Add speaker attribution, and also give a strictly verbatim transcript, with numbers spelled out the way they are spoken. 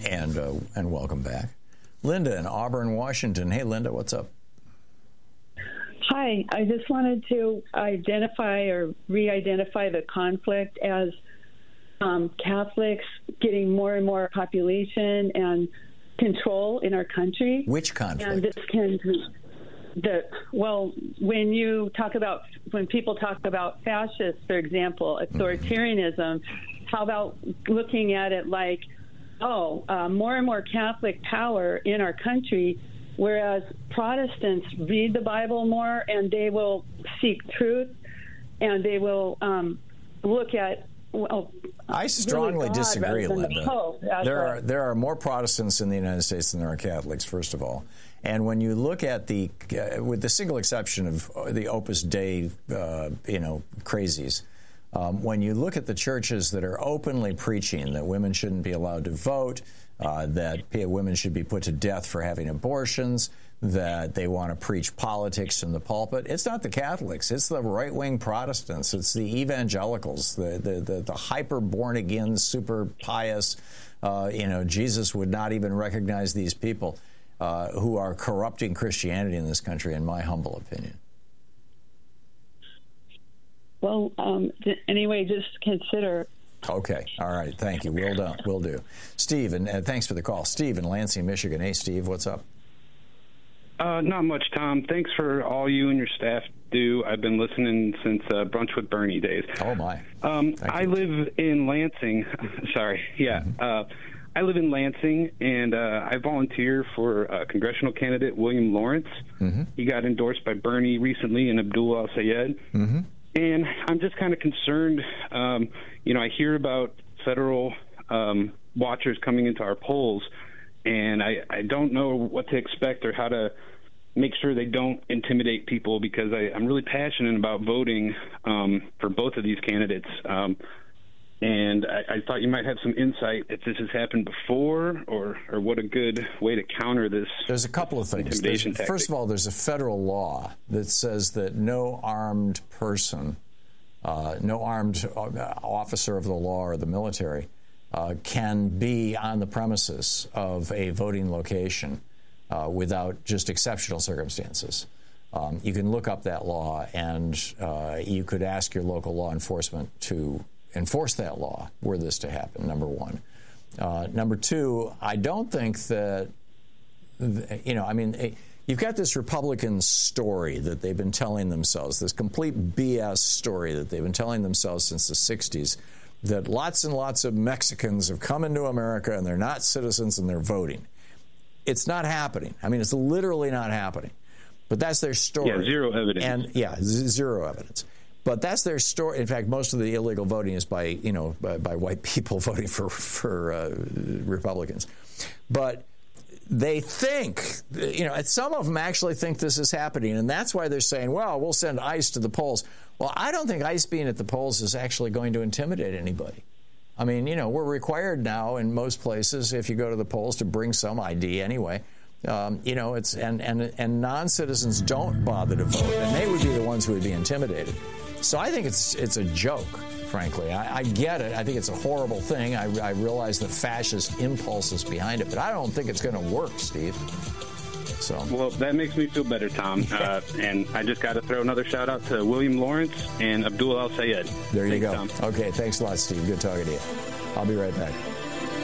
Speaker 1: And uh, and welcome back. Linda in Auburn, Washington. Hey, Linda, what's up?
Speaker 2: Hi, I just wanted to identify or re-identify the conflict as um, Catholics getting more and more population and control in our country.
Speaker 1: Which conflict?
Speaker 2: And this can, the well, when you talk about, when people talk about fascists, for example, authoritarianism, mm-hmm. how about looking at it like, oh, uh, more and more Catholic power in our country, whereas Protestants read the Bible more and they will seek truth and they will um, look at. Well,
Speaker 1: I strongly
Speaker 2: really
Speaker 1: disagree, Linda.
Speaker 2: The
Speaker 1: there are there are more Protestants in the United States than there are Catholics, first of all. And when you look at the, uh, with the single exception of the Opus Dei, uh, you know, crazies. Um, when you look at the churches that are openly preaching that women shouldn't be allowed to vote, uh, that women should be put to death for having abortions, that they want to preach politics from the pulpit, it's not the Catholics. It's the right-wing Protestants. It's the evangelicals, the the, the, the hyper-born-again, super pious, uh, you know, Jesus would not even recognize these people uh, who are corrupting Christianity in this country, in my humble opinion.
Speaker 2: Well, um, anyway, just consider.
Speaker 1: Okay. All right. Thank you. Will do. Will do. Steve, and uh, thanks for the call. Steve in Lansing, Michigan. Hey, Steve, what's up?
Speaker 3: Uh, not much, Tom. Thanks for all you and your staff do. I've been listening since uh, Brunch with Bernie days.
Speaker 1: Oh, my.
Speaker 3: Um, I
Speaker 1: you.
Speaker 3: live in Lansing. Sorry. Yeah.
Speaker 1: Mm-hmm.
Speaker 3: Uh, I live in Lansing, and uh, I volunteer for uh, congressional candidate William Lawrence. Mm-hmm. He got endorsed by Bernie recently and Abdul al-Sayed. Mm-hmm. And I'm just kind of concerned. Um, you know, I hear about federal um, watchers coming into our polls, and I, I don't know what to expect or how to make sure they don't intimidate people, because I, I'm really passionate about voting um, for both of these candidates. Um, and I, I thought you might have some insight if this has happened before, or, or what a good way to counter this.
Speaker 1: There's a couple of things. First of all, there's a federal law that says that no armed person, uh, no armed officer of the law or the military uh, can be on the premises of a voting location uh, without just exceptional circumstances. Um, you can look up that law, and uh, you could ask your local law enforcement to enforce that law were this to happen, number one. Uh, number two, I don't think that, you know, I mean, you've got this Republican story that they've been telling themselves, this complete B S story that they've been telling themselves since the sixties, that lots and lots of Mexicans have come into America and they're not citizens and they're voting. It's not happening. I mean, it's literally not happening. But that's their story.
Speaker 3: Yeah, zero evidence.
Speaker 1: And yeah, z- zero evidence. But that's their story. In fact, most of the illegal voting is by, you know, by, by white people voting for for uh, Republicans. But they think, you know, some of them actually think this is happening, and that's why they're saying, well, we'll send ICE to the polls. Well, I don't think ICE being at the polls is actually going to intimidate anybody. I mean, you know, we're required now in most places, if you go to the polls, to bring some I D anyway. Um, you know, it's and, and, and non-citizens don't bother to vote, and they would be the ones who would be intimidated. So I think it's it's a joke, frankly. I, I get it. I think it's a horrible thing. I, I realize the fascist impulses behind it, but I don't think it's going to work, Steve. So
Speaker 3: well, that makes me feel better, Tom. Uh, and I just got to throw another shout out to William Lawrence and Abdul al-Sayed.
Speaker 1: There you
Speaker 3: Thanks,
Speaker 1: go.
Speaker 3: Tom.
Speaker 1: Okay, thanks a lot, Steve. Good talking to you. I'll be right back.